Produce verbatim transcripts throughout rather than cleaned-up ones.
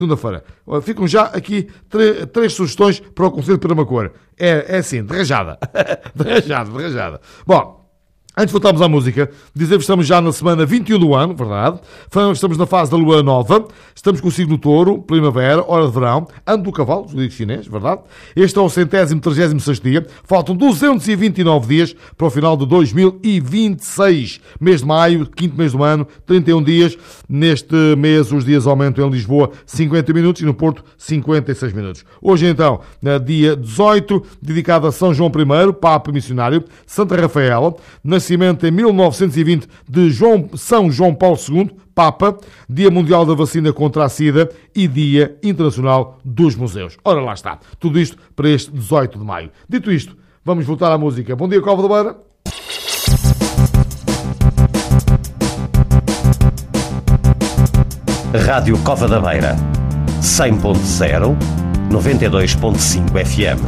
Segunda-feira. Ficam já aqui três, três sugestões para o Conselho de Penamacor. É, é assim, de rajada. de rajada, de rajada. Bom, antes de voltarmos à música, dizer que estamos já na semana vinte e um do ano, verdade? Estamos na fase da lua nova, estamos com o signo touro, primavera, hora de verão, ano do cavalo, zodíaco chinês, verdade? Este é o centésimo, trigésimo sexto dia, faltam duzentos e vinte e nove dias para o final de dois mil e vinte e seis. Mês de maio, quinto mês do ano, trinta e um dias. Neste mês os dias aumentam em Lisboa cinquenta minutos e no Porto cinquenta e seis minutos. Hoje então, dia dezoito, dedicado a São João I, Papa Missionário, Santa Rafaela, nascimento em mil novecentos e vinte de João, São João Paulo segundo, Papa, Dia Mundial da Vacina contra a SIDA e Dia Internacional dos Museus. Ora, lá está. Tudo isto para este dezoito de maio. Dito isto, vamos voltar à música. Bom dia, Cova da Beira. Rádio Cova da Beira, cem ponto zero, noventa e dois ponto cinco F M.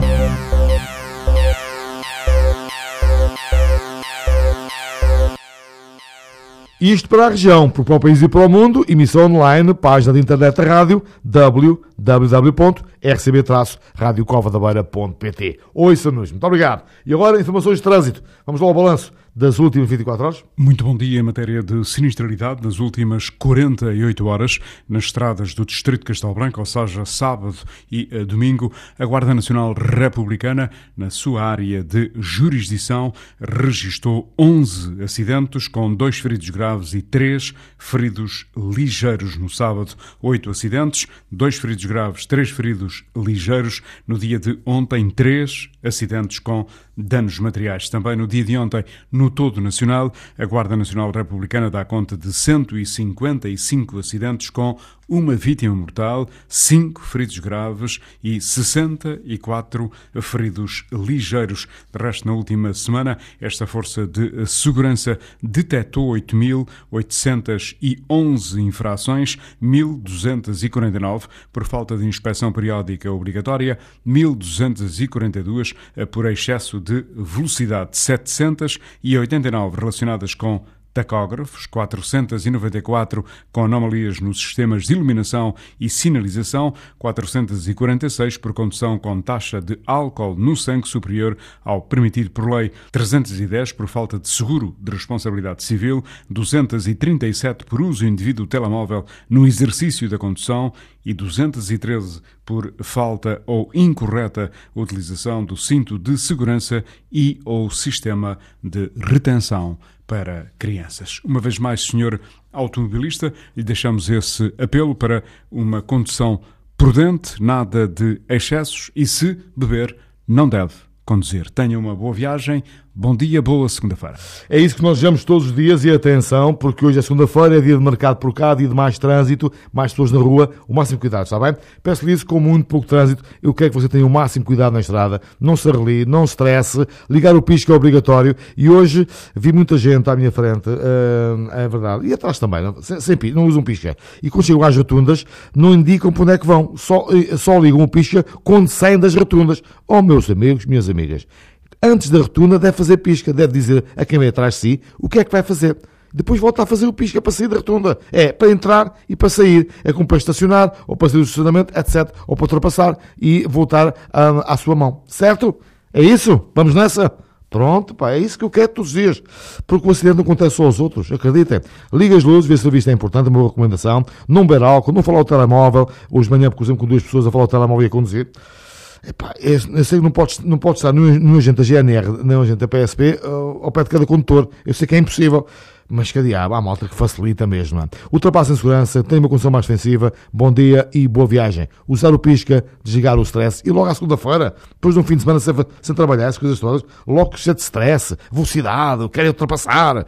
Isto para a região, para o país e para o mundo, emissão online, página de internet da rádio, w w w ponto r c b traço rádio cova da beira ponto p t. Ouça-nos, muito obrigado. E agora, informações de trânsito. Vamos lá ao balanço das últimas vinte e quatro horas. Muito bom dia em matéria de sinistralidade das últimas quarenta e oito horas nas estradas do Distrito de Castelo Branco, ou seja, sábado e uh, domingo. A Guarda Nacional Republicana, na sua área de jurisdição, registou onze acidentes com dois feridos graves e três feridos ligeiros no sábado. Oito acidentes, dois feridos graves, três feridos ligeiros. No dia de ontem, três acidentes com danos materiais. Também no dia de ontem, no todo nacional, a Guarda Nacional Republicana dá conta de cento e cinquenta e cinco acidentes com uma vítima mortal, cinco feridos graves e sessenta e quatro feridos ligeiros. De resto, na última semana, esta Força de Segurança detectou oito mil oitocentas e onze infrações, mil duzentas e quarenta e nove por falta de inspeção periódica obrigatória, mil duzentas e quarenta e duas por excesso de velocidade, setecentas e oitenta e nove relacionadas com tacógrafos, quatrocentas e noventa e quatro com anomalias nos sistemas de iluminação e sinalização, quatrocentas e quarenta e seis por condução com taxa de álcool no sangue superior ao permitido por lei, trezentas e dez por falta de seguro de responsabilidade civil, duzentas e trinta e sete por uso indevido do telemóvel no exercício da condução e duzentas e treze por falta ou incorreta utilização do cinto de segurança e ou sistema de retenção para crianças. Uma vez mais, senhor automobilista, lhe deixamos esse apelo para uma condução prudente, nada de excessos e, se beber, não deve conduzir. Tenha uma boa viagem. Bom dia, boa segunda-feira. É isso que nós desejamos todos os dias e atenção, porque hoje é segunda-feira, é dia de mercado por cá, dia de mais trânsito, mais pessoas na rua, o máximo cuidado, está bem? Peço-lhe isso com muito pouco trânsito, eu quero que você tenha o máximo cuidado na estrada, não se arrelie, não se estresse, ligar o pisco é obrigatório e hoje vi muita gente à minha frente, uh, é verdade, e atrás também, não, sem, sem pisca, não usam pisca. E quando chegam às rotundas, não indicam para onde é que vão, só, só ligam o pisca quando saem das rotundas. Oh, meus amigos, minhas amigas, antes da rotunda deve fazer pisca, deve dizer a quem vem atrás de si o que é que vai fazer. Depois volta a fazer o pisca para sair da rotunda. É para entrar e para sair. É como para estacionar, ou para sair do estacionamento, etcétera. Ou para ultrapassar e voltar à, à sua mão. Certo? É isso? Vamos nessa? Pronto, pá, é isso que eu quero todos os dias. Porque o acidente não acontece só aos outros, acreditem. Liga as luzes, vê se a vista é importante, é uma boa recomendação. Não beber álcool, não falar ao telemóvel. Hoje de manhã, por exemplo, com duas pessoas a falar ao telemóvel e a conduzir. Epá, eu sei que não pode, não pode estar no agente da G N R, nem no agente da P S P, ao pé de cada condutor. Eu sei que é impossível, mas que diabo, há malta que facilita mesmo. Ultrapassa em segurança, tem uma condução mais defensiva, bom dia e boa viagem. Usar o pisca, desligar o stress e logo à segunda-feira, depois de um fim de semana sem, sem trabalhar, essas coisas todas, logo cheio de stress, velocidade, querem ultrapassar.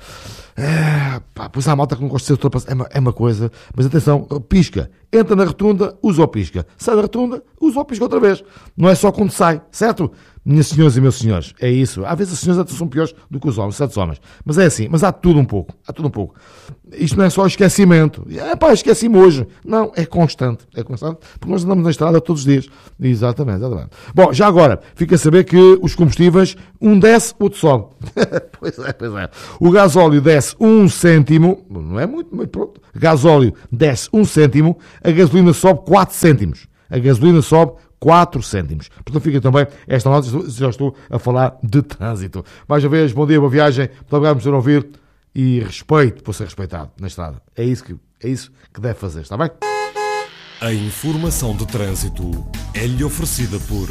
É, pá, pois há malta que não gosta de ser ultrapassada, é uma, é uma coisa, mas atenção, pisca, entra na rotunda, usa o pisca, sai da rotunda, usa o pisca outra vez, não é só quando sai, certo? Minhas senhoras e meus senhores, é isso, às vezes as senhoras até são piores do que os homens, certos homens, mas é assim, mas há tudo um pouco, há tudo um pouco, isto não é só esquecimento, é pá, esqueci-me hoje, não, é constante, é constante, porque nós andamos na estrada todos os dias, exatamente, exatamente. Bom, já agora, fica a saber que os combustíveis, um desce, outro sobe, pois é, pois é, o gasóleo desce um cêntimo, não é muito, mas pronto, gasóleo desce um cêntimo, a gasolina sobe quatro cêntimos. A gasolina sobe quatro cêntimos. Portanto, fica também esta nota, já estou a falar de trânsito. Mais uma vez, bom dia, boa viagem, muito obrigado por nos ouvir e respeito por ser respeitado na estrada. É isso que, é isso que deve fazer, está bem? A informação de trânsito é-lhe oferecida por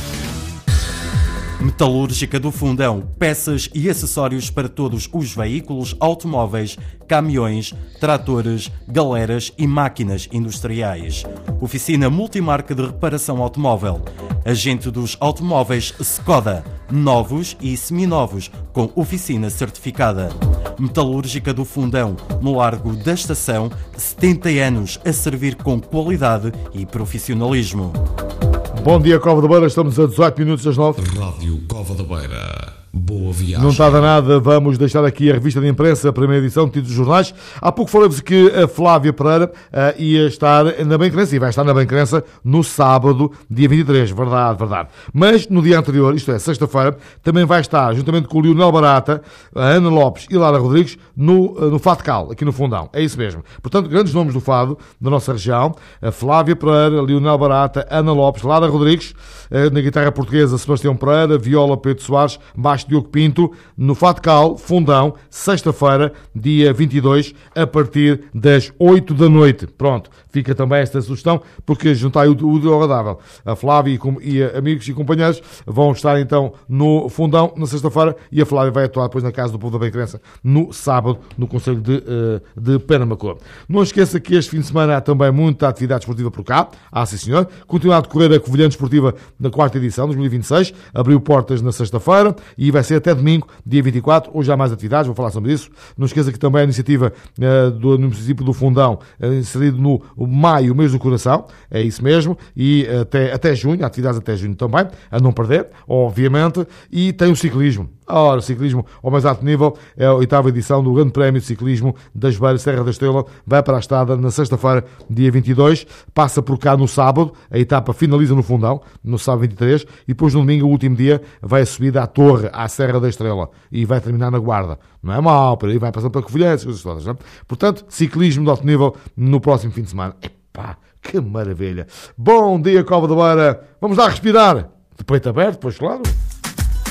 Metalúrgica do Fundão, peças e acessórios para todos os veículos, automóveis, caminhões, tratores, galeras e máquinas industriais. Oficina multimarca de reparação automóvel. Agente dos automóveis Skoda, novos e seminovos, com oficina certificada. Metalúrgica do Fundão, no Largo da Estação, setenta anos a servir com qualidade e profissionalismo. Bom dia, Cova da Beira, estamos a dezoito minutos das nove. Rádio Cova da Beira. Boa viagem. Não está nada, vamos deixar aqui a revista de imprensa, a primeira edição, títulos dos jornais. Há pouco falei-vos que a Flávia Pereira uh, ia estar na Benquerença, e vai estar na Benquerença no sábado, dia vinte e três, verdade, verdade. Mas no dia anterior, isto é, sexta-feira, também vai estar, juntamente com o Leonel Barata, a Ana Lopes e Lara Rodrigues, no, uh, no Fatcal, aqui no Fundão. É isso mesmo. Portanto, grandes nomes do fado da nossa região, a Flávia Pereira, Leonel Barata, Ana Lopes, Lara Rodrigues, uh, na guitarra portuguesa, Sebastião Pereira, viola, Pedro Soares, baixo Diogo Pinto, no Fatcal, Fundão, sexta-feira, dia vinte e dois, a partir das oito da noite. Pronto, fica também esta sugestão, porque juntar o útil ao agradável. A Flávia e, e amigos e companheiros vão estar então no Fundão, na sexta-feira, e a Flávia vai atuar depois na Casa do Povo da Benquerença, no sábado, no Concelho de, uh, de Penamacor. Não esqueça que este fim de semana há também muita atividade esportiva por cá. Ah, sim senhor. Continua a decorrer a Covilhã Desportiva na quarta edição, dois mil e vinte e seis. Abriu portas na sexta-feira e vai ser até domingo, dia vinte e quatro. Hoje há mais atividades, vou falar sobre isso. Não esqueça que também a iniciativa uh, do no município do Fundão, uh, inserido no maio, mês do coração, é isso mesmo, e uh, até, até junho, há atividades até junho também, a não perder, obviamente, e tem o ciclismo. Ora, o ciclismo ao mais alto nível é a oitava edição do Grande Prémio de Ciclismo das Beiras, Serra da Estrela, vai para a estrada na sexta-feira, dia vinte e dois, passa por cá no sábado, a etapa finaliza no Fundão, no sábado vinte e três, e depois no domingo, o último dia, vai a subida à Torre, à Serra da Estrela, e vai terminar na Guarda. Não é mal, por aí vai passando para Covilhã, essas coisas todas, não é? Portanto, ciclismo de alto nível no próximo fim de semana. Epá, que maravilha! Bom dia, Cova da Beira! Vamos lá respirar! De peito aberto, pois claro!